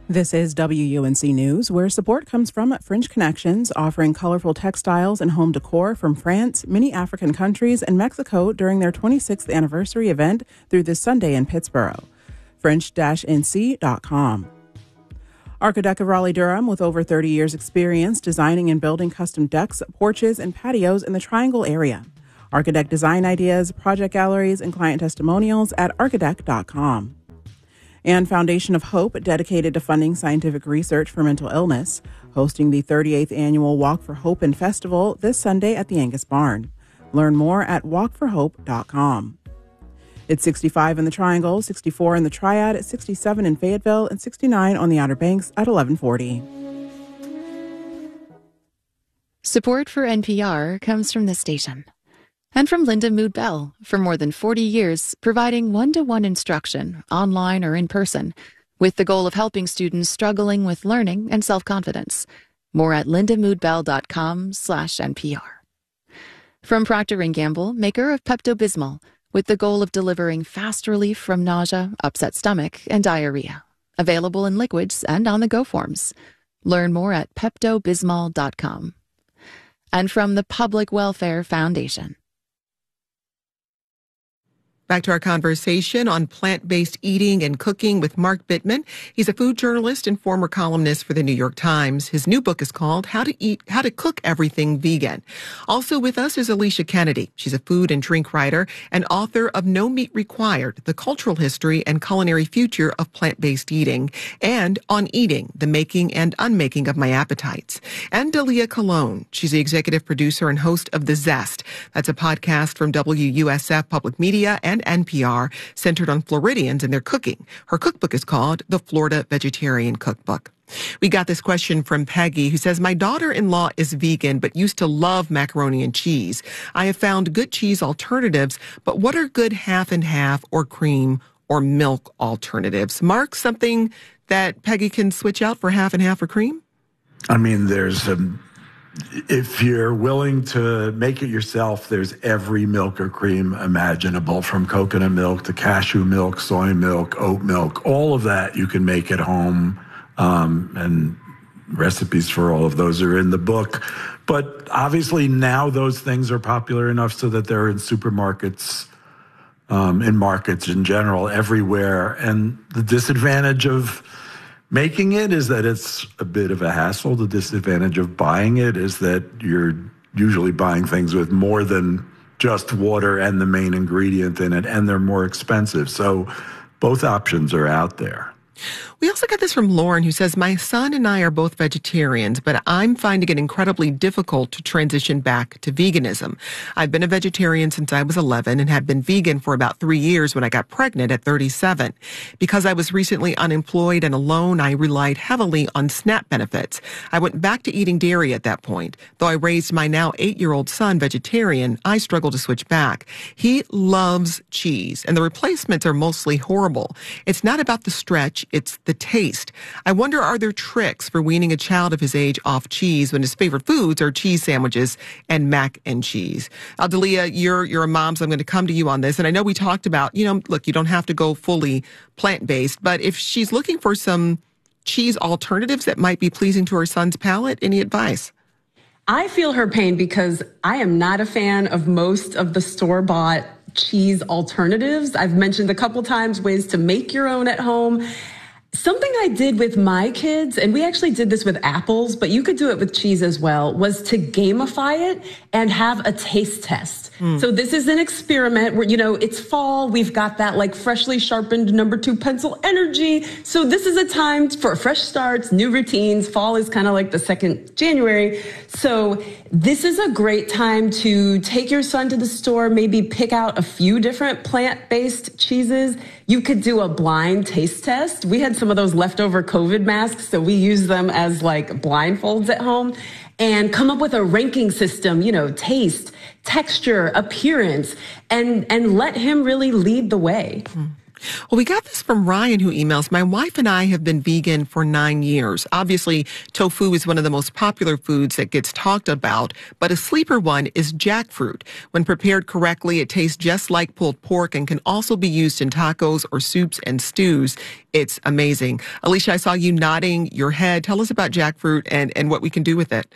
This is WUNC News, where support comes from Fringe Connections, offering colorful textiles and home decor from France, many African countries, and Mexico during their 26th anniversary event through this Sunday in Pittsburgh. Fringe-nc.com. Architect of Raleigh-Durham, with over 30 years' experience designing and building custom decks, porches, and patios in the Triangle area. Architect design ideas, project galleries, and client testimonials at architect.com. And Foundation of Hope, dedicated to funding scientific research for mental illness, hosting the 38th annual Walk for Hope and Festival this Sunday at the Angus Barn. Learn more at walkforhope.com. It's 65 in the Triangle, 64 in the Triad, 67 in Fayetteville, and 69 on the Outer Banks at 1140. Support for NPR comes from this station. And from Linda Mood Bell, for more than 40 years, providing one-to-one instruction, online or in person, with the goal of helping students struggling with learning and self-confidence. More at lindamoodbell.com/NPR. From Procter & Gamble, maker of Pepto-Bismol, with the goal of delivering fast relief from nausea, upset stomach, and diarrhea. Available in liquids and on-the-go forms. Learn more at peptobismol.com. And from the Public Welfare Foundation. Back to our conversation on plant-based eating and cooking with Mark Bittman. He's a food journalist and former columnist for the New York Times. His new book is called How to Cook Everything Vegan. Also with us is Alicia Kennedy. She's a food and drink writer and author of No Meat Required, The Cultural History and Culinary Future of Plant-Based Eating, and On Eating, The Making and Unmaking of My Appetites. And Dalia Colon. She's the executive producer and host of The Zest. That's a podcast from WUSF Public Media and NPR centered on Floridians and their cooking. Her cookbook is called The Florida Vegetarian Cookbook. We got this question from Peggy, who says, my daughter-in-law is vegan but used to love macaroni and cheese. I have found good cheese alternatives, but what are good half and half or cream or milk alternatives? Mark, something that Peggy can switch out for half and half or cream? I mean, if you're willing to make it yourself, there's every milk or cream imaginable, from coconut milk to cashew milk, soy milk, oat milk, all of that you can make at home. And recipes for all of those are in the book. But obviously now those things are popular enough so that they're in supermarkets, in markets in general, everywhere. And the disadvantage of making it is that it's a bit of a hassle. The disadvantage of buying it is that you're usually buying things with more than just water and the main ingredient in it, and they're more expensive. So both options are out there. We also got this from Lauren, who says, my son and I are both vegetarians, but I'm finding it incredibly difficult to transition back to veganism. I've been a vegetarian since I was 11 and had been vegan for about 3 years when I got pregnant at 37. Because I was recently unemployed and alone, I relied heavily on SNAP benefits. I went back to eating dairy at that point. Though I raised my now 8-year-old son vegetarian, I struggle to switch back. He loves cheese, and the replacements are mostly horrible. It's not about the stretch, it's the taste. I wonder, are there tricks for weaning a child of his age off cheese when his favorite foods are cheese sandwiches and mac and cheese? Dalia, you're a mom, so I'm going to come to you on this. And I know we talked about, look, you don't have to go fully plant-based, but if she's looking for some cheese alternatives that might be pleasing to her son's palate, any advice? I feel her pain because I am not a fan of most of the store-bought cheese alternatives. I've mentioned a couple times ways to make your own at home. Something I did with my kids, and we actually did this with apples, but you could do it with cheese as well, was to gamify it and have a taste test. So this is an experiment where, it's fall. We've got that like freshly sharpened number 2 pencil energy. So this is a time for fresh starts, new routines. Fall is kind of like the 2nd January. So this is a great time to take your son to the store, maybe pick out a few different plant-based cheeses. You could do a blind taste test. We had some of those leftover COVID masks, so we use them as like blindfolds at home, and come up with a ranking system, taste, texture, appearance, and let him really lead the way. Well, we got this from Ryan, who emails, my wife and I have been vegan for 9 years. Obviously, tofu is one of the most popular foods that gets talked about, but a sleeper one is jackfruit. When prepared correctly, it tastes just like pulled pork and can also be used in tacos or soups and stews. It's amazing. Alicia, I saw you nodding your head. Tell us about jackfruit and what we can do with it.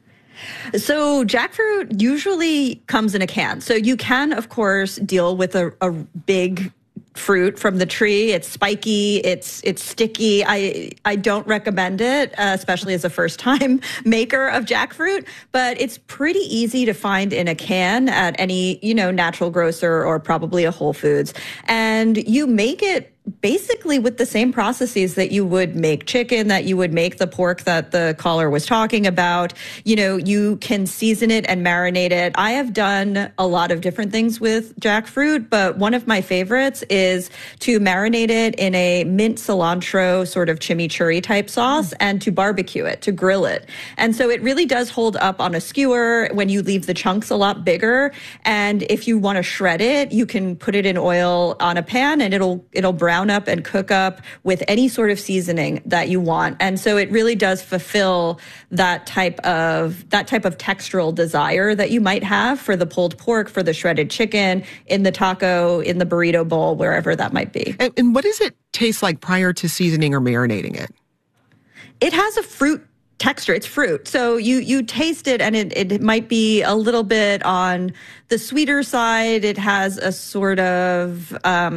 So jackfruit usually comes in a can. So you can, of course, deal with a big fruit from the tree. It's spiky. It's sticky. I don't recommend it, especially as a first-time maker of jackfruit. But it's pretty easy to find in a can at any, natural grocer or probably a Whole Foods. And you make it basically with the same processes that you would make chicken, that you would make the pork that the caller was talking about. You can season it and marinate it. I have done a lot of different things with jackfruit, but one of my favorites is to marinate it in a mint cilantro sort of chimichurri type sauce and to barbecue it, to grill it. And so it really does hold up on a skewer when you leave the chunks a lot bigger. And if you want to shred it, you can put it in oil on a pan and it'll brown up and cook up with any sort of seasoning that you want. And so it really does fulfill that type of textural desire that you might have for the pulled pork, for the shredded chicken, in the taco, in the burrito bowl, wherever that might be. And what does it taste like prior to seasoning or marinating it? It has a fruit texture. It's fruit. So you taste it and it might be a little bit on the sweeter side. It has a sort of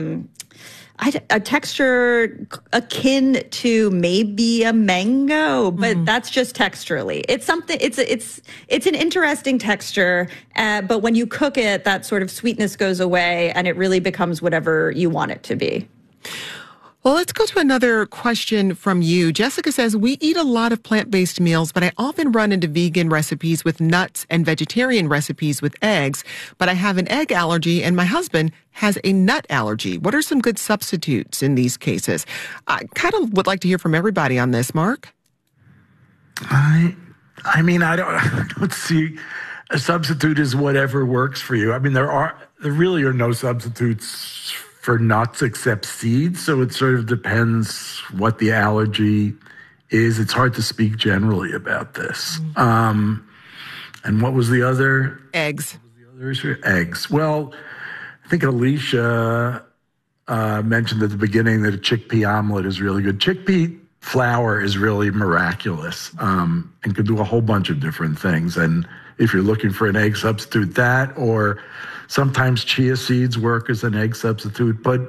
a texture akin to maybe a mango, but that's just texturally. It's something. It's an interesting texture, but when you cook it, that sort of sweetness goes away, and it really becomes whatever you want it to be. Well, let's go to another question from you. Jessica says, we eat a lot of plant-based meals, but I often run into vegan recipes with nuts and vegetarian recipes with eggs. But I have an egg allergy and my husband has a nut allergy. What are some good substitutes in these cases? I kind of would like to hear from everybody on this. Mark? I don't see a substitute is whatever works for you. I mean, there really are no substitutes for nuts except seeds, so it sort of depends what the allergy is. It's hard to speak generally about this. And what was the other? Eggs. Eggs. Well, I think Alicia mentioned at the beginning that a chickpea omelet is really good. Chickpea flour is really miraculous and can do a whole bunch of different things. And if you're looking for an egg substitute, that, or sometimes chia seeds work as an egg substitute. But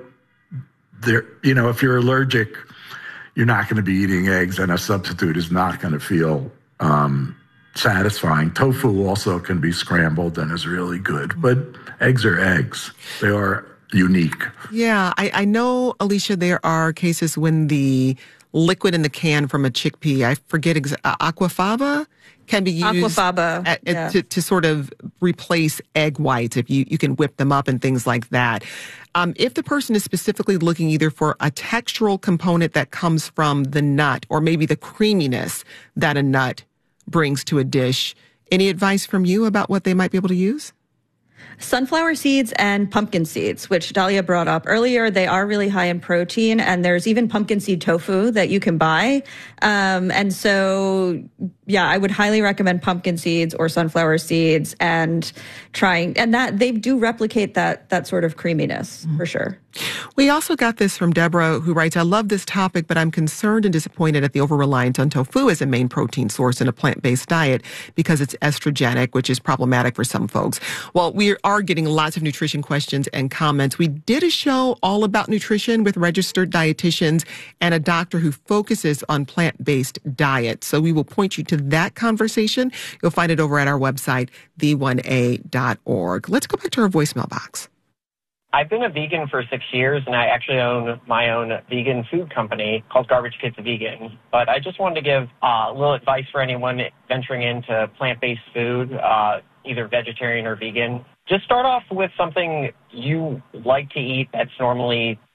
if you're allergic, you're not going to be eating eggs, and a substitute is not going to feel satisfying. Tofu also can be scrambled and is really good, but eggs are eggs. They are unique. Yeah, I know, Alicia, there are cases when the liquid in the can from a chickpea, I forget, aquafaba, can be used to sort of replace egg whites if you can whip them up and things like that. If the person is specifically looking either for a textural component that comes from the nut or maybe the creaminess that a nut brings to a dish, any advice from you about what they might be able to use? Sunflower seeds and pumpkin seeds, which Dahlia brought up earlier, they are really high in protein, and there's even pumpkin seed tofu that you can buy. And so, yeah, I would highly recommend pumpkin seeds or sunflower seeds and that they do replicate that sort of creaminess for sure. We also got this from Deborah, who writes, I love this topic, but I'm concerned and disappointed at the over-reliance on tofu as a main protein source in a plant-based diet because it's estrogenic, which is problematic for some folks. Well, we are getting lots of nutrition questions and comments. We did a show all about nutrition with registered dietitians and a doctor who focuses on plant-based diet. So we will point you to that conversation. You'll find it over at our website, the1a.org. Let's go back to our voicemail box. I've been a vegan for 6 years, and I actually own my own vegan food company called Garbage Kids Vegan. But I just wanted to give a little advice for anyone venturing into plant-based food, either vegetarian or vegan. Just start off with something you like to eat that's normally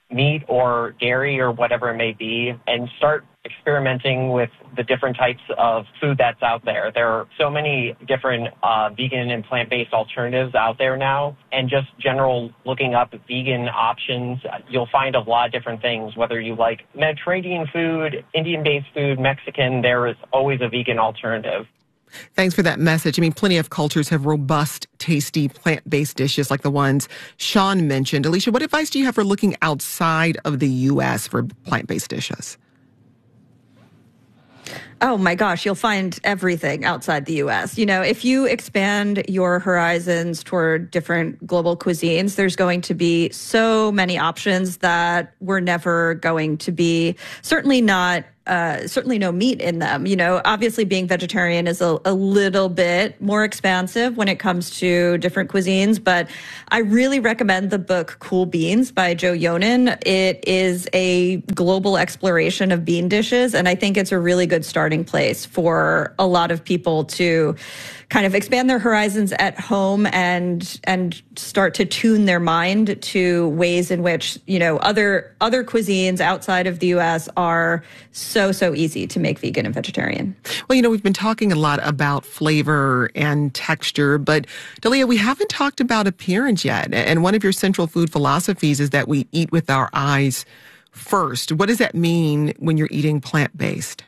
meat or dairy or whatever it may be, and start experimenting with the different types of food that's out there. There are so many different vegan and plant-based alternatives out there now, and just general looking up vegan options, you'll find a lot of different things. Whether you like Mediterranean food, Indian-based food, Mexican, there is always a vegan alternative. Thanks for that message. I mean, plenty of cultures have robust, tasty, plant-based dishes like the ones Sean mentioned. Alicia, what advice do you have for looking outside of the U.S. for plant-based dishes? Oh my gosh, you'll find everything outside the US. You know, if you expand your horizons toward different global cuisines, there's going to be so many options that we're never going to be, certainly no meat in them. You know, obviously being vegetarian is a little bit more expansive when it comes to different cuisines, but I really recommend the book Cool Beans by Joe Yonan. It is a global exploration of bean dishes, and I think it's a really good starting place for a lot of people to kind of expand their horizons at home and start to tune their mind to ways in which, you know, other cuisines outside of the U.S. are so easy to make vegan and vegetarian. Well, you know, we've been talking a lot about flavor and texture, but Dalia, we haven't talked about appearance yet. And one of your central food philosophies is that we eat with our eyes first. What does that mean when you're eating plant-based?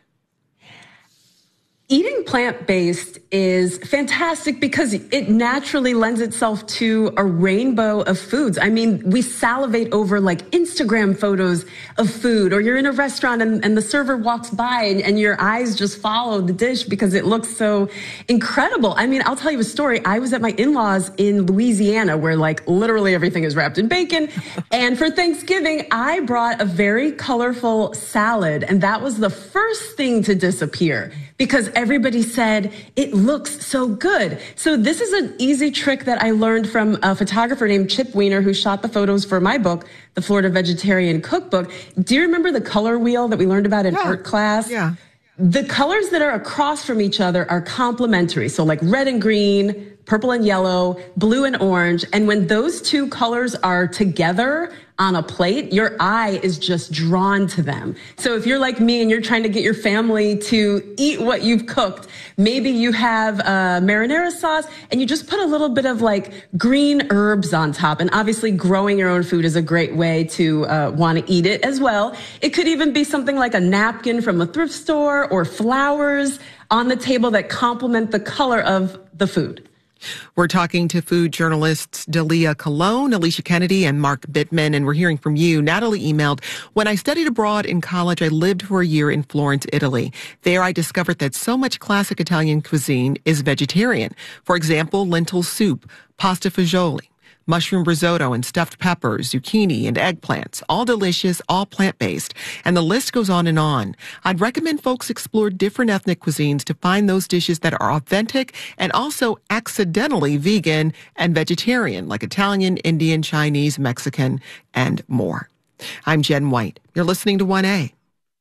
Eating plant-based is fantastic because it naturally lends itself to a rainbow of foods. I mean, we salivate over like Instagram photos of food, or you're in a restaurant and the server walks by and your eyes just follow the dish because it looks so incredible. I mean, I'll tell you a story. I was at my in-laws in Louisiana where like literally everything is wrapped in bacon. And for Thanksgiving, I brought a very colorful salad, and that was the first thing to disappear because everybody said, it looks so good. So this is an easy trick that I learned from a photographer named Chip Weiner, who shot the photos for my book, The Florida Vegetarian Cookbook. Do you remember the color wheel that we learned about in art class? Yeah. The colors that are across from each other are complementary. So like red and green, purple and yellow, blue and orange. And when those two colors are together on a plate, your eye is just drawn to them. So if you're like me and you're trying to get your family to eat what you've cooked, maybe you have marinara sauce and you just put a little bit of like green herbs on top. And obviously growing your own food is a great way to want to eat it as well. It could even be something like a napkin from a thrift store or flowers on the table that complement the color of the food. We're talking to food journalists Dalia Colón, Alicia Kennedy, and Mark Bittman, and we're hearing from you. Natalie emailed, when I studied abroad in college, I lived for a year in Florence, Italy. There I discovered that so much classic Italian cuisine is vegetarian. For example, lentil soup, pasta fagioli, mushroom risotto and stuffed peppers, zucchini and eggplants, all delicious, all plant-based. And the list goes on and on. I'd recommend folks explore different ethnic cuisines to find those dishes that are authentic and also accidentally vegan and vegetarian, like Italian, Indian, Chinese, Mexican, and more. I'm Jen White. You're listening to 1A.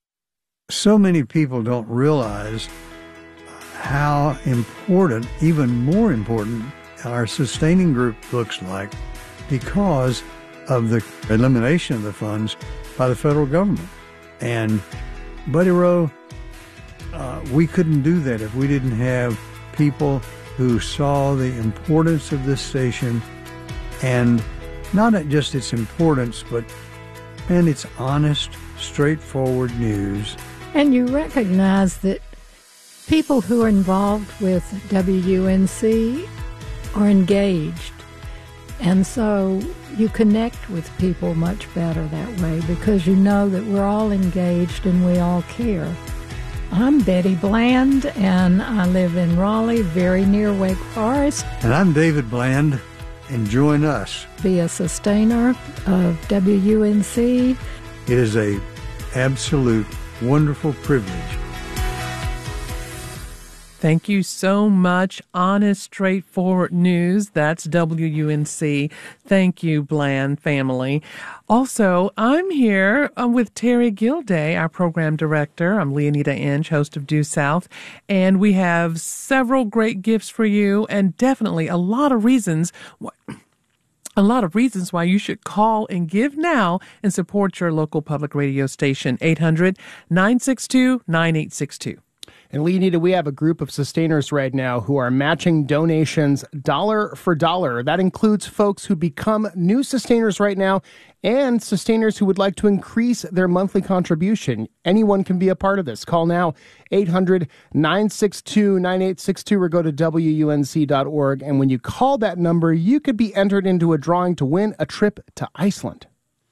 So many people don't realize how important, even more important, our sustaining group looks like because of the elimination of the funds by the federal government. And Buddy Rowe, we couldn't do that if we didn't have people who saw the importance of this station, and not just its importance, but its honest, straightforward news. And you recognize that people who are involved with WUNC are engaged, and so you connect with people much better that way because you know that we're all engaged and we all care. I'm Betty Bland, and I live in Raleigh, very near Wake Forest. And I'm David Bland, and join us. Be a sustainer of WUNC. It is a absolute wonderful privilege. Thank you so much. Honest, straightforward news. That's WUNC. Thank you, Bland family. Also, I'm here with Terry Gilday, our program director. I'm Leonita Inch, host of Due South. And we have several great gifts for you and definitely a lot of reasons a lot of reasons why you should call and give now and support your local public radio station. 800-962-9862. And Leonida, we have a group of sustainers right now who are matching donations dollar for dollar. That includes folks who become new sustainers right now and sustainers who would like to increase their monthly contribution. Anyone can be a part of this. Call now, 800-962-9862, or go to WUNC.org. And when you call that number, you could be entered into a drawing to win a trip to Iceland.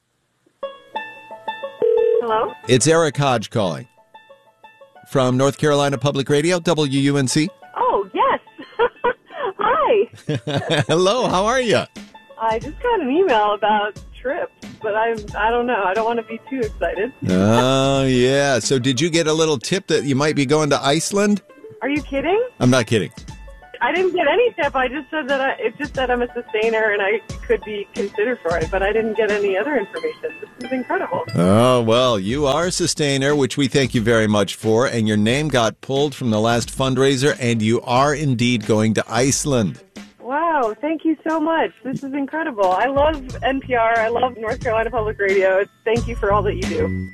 Hello? It's Eric Hodge calling from North Carolina Public Radio, WUNC. Oh, yes. Hi. Hello, how are you? I just got an email about trips, but I don't know. I don't want to be too excited. Oh, yeah. So did you get a little tip that you might be going to Iceland? Are you kidding? I'm not kidding. I didn't get any tip. I just said that it just said I'm a sustainer and I could be considered for it, but I didn't get any other information. This is incredible. Oh, well, you are a sustainer, which we thank you very much for, and your name got pulled from the last fundraiser, and you are indeed going to Iceland. Wow, thank you so much. This is incredible. I love NPR. I love North Carolina Public Radio. Thank you for all that you do.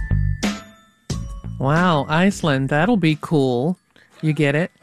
Wow, Iceland, that'll be cool. You get it?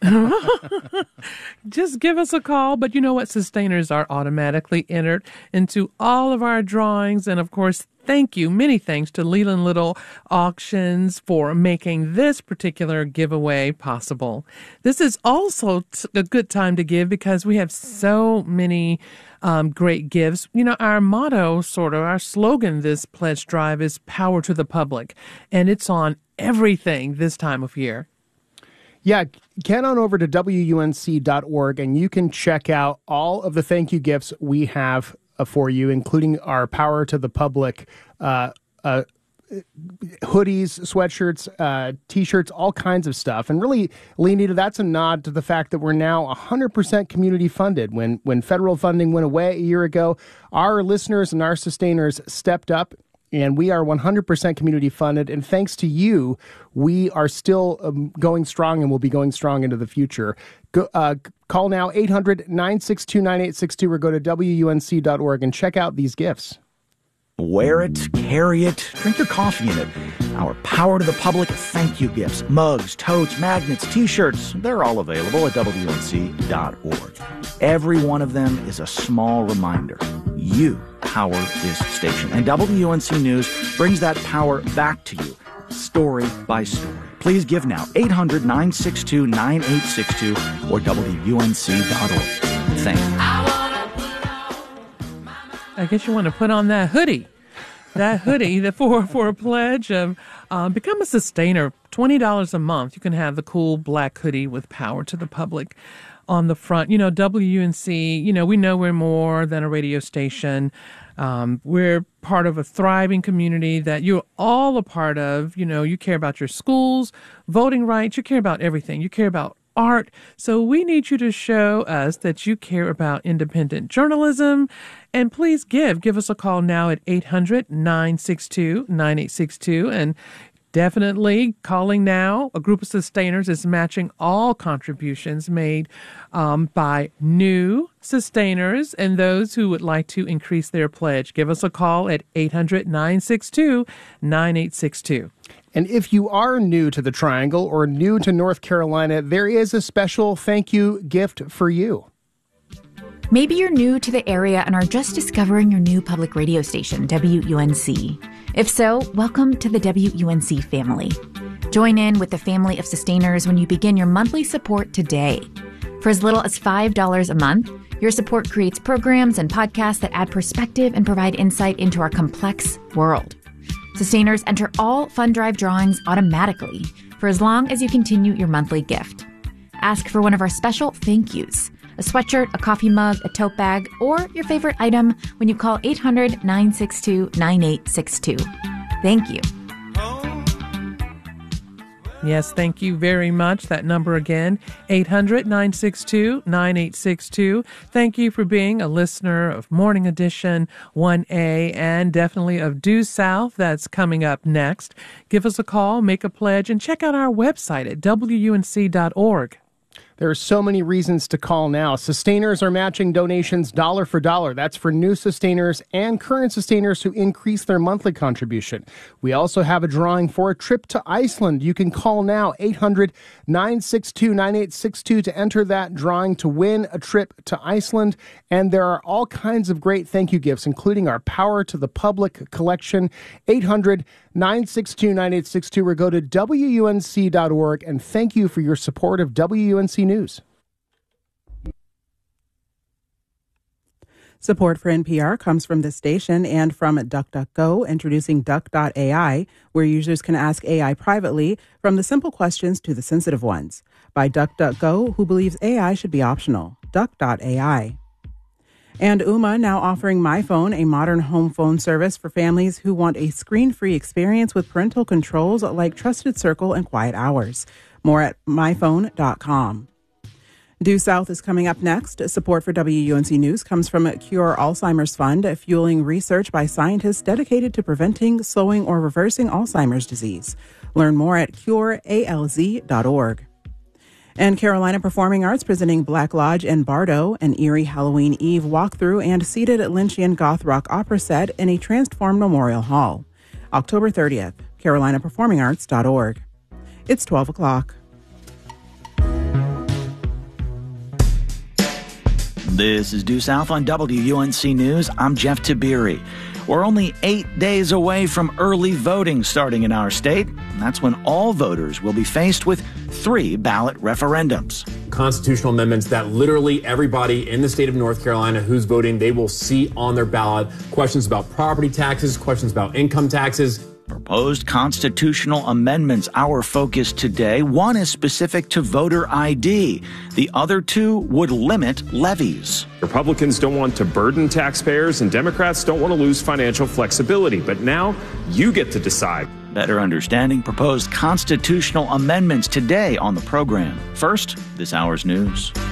Just give us a call. But you know what? Sustainers are automatically entered into all of our drawings. And of course, thank you. Many thanks to Leland Little Auctions for making this particular giveaway possible. This is also a good time to give because we have so many great gifts. You know, our motto, our slogan this pledge drive is power to the public. And it's on everything this time of year. Yeah, get on over to WUNC.org and you can check out all of the thank you gifts we have for you, including our Power to the Public hoodies, sweatshirts, T-shirts, all kinds of stuff. And really, Leonida, that's a nod to the fact that we're now 100% community funded. When federal funding went away a year ago, our listeners and our sustainers stepped up. And we are 100% community funded. And thanks to you, we are still going strong and will be going strong into the future. Call now 800-962-9862 or go to WUNC.org and check out these gifts. Wear it, carry it, drink your coffee in it. Our Power to the Public thank you gifts, mugs, totes, magnets, T-shirts, they're all available at WUNC.org. Every one of them is a small reminder. You power this station. And WUNC News brings that power back to you, story by story. Please give now, 800-962-9862 or WUNC.org. Thank you. I guess you want to put on that hoodie. That hoodie for a pledge of become a sustainer. $20 a month. You can have the cool black hoodie with Power to the Public on the front. You know, WUNC, we know we're more than a radio station. We're part of a thriving community that you're all a part of. You care about your schools, voting rights. You care about everything. You care about art. So we need you to show us that you care about independent journalism. And please give us a call now at 800-962-9862. And definitely calling now. A group of sustainers is matching all contributions made by new sustainers and those who would like to increase their pledge. Give us a call at 800-962-9862. And if you are new to the Triangle or new to North Carolina, there is a special thank you gift for you. Maybe you're new to the area and are just discovering your new public radio station, WUNC. If so, welcome to the WUNC family. Join in with the family of sustainers when you begin your monthly support today. For as little as $5 a month, your support creates programs and podcasts that add perspective and provide insight into our complex world. Sustainers enter all fund drive drawings automatically for as long as you continue your monthly gift. Ask for one of our special thank yous, a sweatshirt, a coffee mug, a tote bag, or your favorite item when you call 800-962-9862. Thank you. Yes, thank you very much. That number again, 800-962-9862. Thank you for being a listener of Morning Edition 1A and definitely of Due South. That's coming up next. Give us a call, make a pledge, and check out our website at WUNC.org. There are so many reasons to call now. Sustainers are matching donations dollar for dollar. That's for new sustainers and current sustainers who increase their monthly contribution. We also have a drawing for a trip to Iceland. You can call now, 800-962-9862 to enter that drawing to win a trip to Iceland. And there are all kinds of great thank you gifts, including our Power to the Public collection, 800-962-9862, or go to WUNC.org. And thank you for your support of WUNC News. Support for NPR comes from this station and from DuckDuckGo, introducing Duck.ai, where users can ask AI privately, from the simple questions to the sensitive ones. By DuckDuckGo, who believes AI should be optional. Duck.ai. And Ooma now offering MyPhone, a modern home phone service for families who want a screen-free experience with parental controls like Trusted Circle and Quiet Hours. More at myphone.com. Due South is coming up next. Support for WUNC News comes from Cure Alzheimer's Fund, fueling research by scientists dedicated to preventing, slowing, or reversing Alzheimer's disease. Learn more at curealz.org. And Carolina Performing Arts presenting Black Lodge and Bardo, an eerie Halloween Eve walkthrough and seated Lynchian goth rock opera set in a transformed Memorial Hall. October 30th, carolinaperformingarts.org. It's 12 o'clock. This is Due South on WUNC News. I'm Jeff Tiberi. We're only 8 days away from early voting starting in our state. That's when all voters will be faced with 3 ballot referendums. Constitutional amendments that literally everybody in the state of North Carolina who's voting, they will see on their ballot. Questions about property taxes, questions about income taxes. Proposed constitutional amendments, our focus today. One is specific to voter ID. The other 2 would limit levies. Republicans don't want to burden taxpayers, and Democrats don't want to lose financial flexibility. But now you get to decide. Better understanding proposed constitutional amendments today on the program. First, this hour's news.